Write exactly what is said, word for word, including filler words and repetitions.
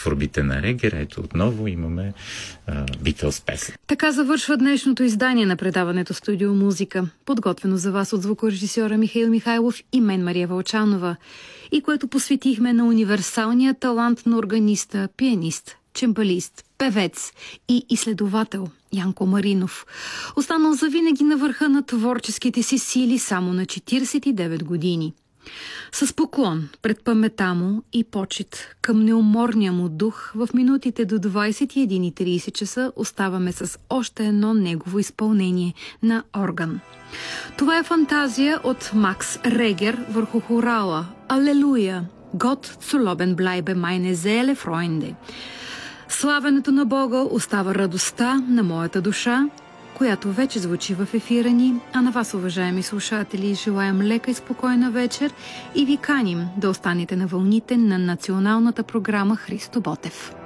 творбите на Регер. Ето отново имаме Битълс песен. Така завършва днешното издание на предаването Студио Музика, подготвено за вас от звукорежисьора Михаил Михайлов и мен Мария Вълчанова, и което посветихме на универсалния талант на органиста, пианист, чембалист, певец и изследовател Янко Маринов, останал завинаги на върха на творческите си сили само на четиридесет и девет години. С поклон пред паметта му и почит към неуморния му дух, в минутите до двадесет и една и тридесет часа оставаме с още едно негово изпълнение на орган. Това е фантазия от Макс Регер върху хорала Алелуя, Gott zu loben bleibe meine Seele, Freunde. Славенето на Бога остава радостта на моята душа, която вече звучи в ефира ни, а на вас, уважаеми слушатели, желаем лека и спокойна вечер и ви каним да останете на вълните на националната програма Христо Ботев.